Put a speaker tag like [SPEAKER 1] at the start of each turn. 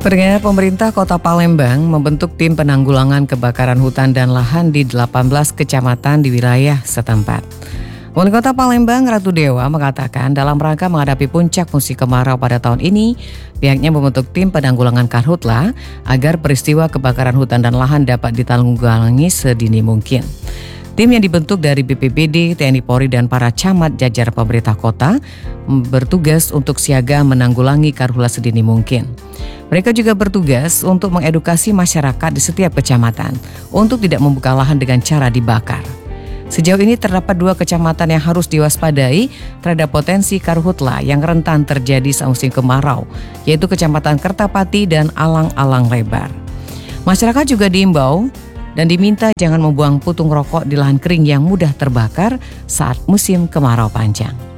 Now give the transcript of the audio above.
[SPEAKER 1] Pendengar, pemerintah Kota Palembang membentuk tim penanggulangan kebakaran hutan dan lahan di 18 kecamatan di wilayah setempat. Wali Kota Palembang Ratu Dewa mengatakan dalam rangka menghadapi puncak musim kemarau pada tahun ini, pihaknya membentuk tim penanggulangan karhutla agar peristiwa kebakaran hutan dan lahan dapat ditanggulangi sedini mungkin. Tim yang dibentuk dari BPBD, TNI Polri, dan para camat jajar pemerintah kota bertugas untuk siaga menanggulangi karhutla sedini mungkin. Mereka juga bertugas untuk mengedukasi masyarakat di setiap kecamatan untuk tidak membuka lahan dengan cara dibakar. Sejauh ini terdapat 2 kecamatan yang harus diwaspadai terhadap potensi karhutla yang rentan terjadi saat musim kemarau, yaitu Kecamatan Kertapati dan Alang-Alang Lebar. Masyarakat juga diimbau dan diminta jangan membuang putung rokok di lahan kering yang mudah terbakar saat musim kemarau panjang.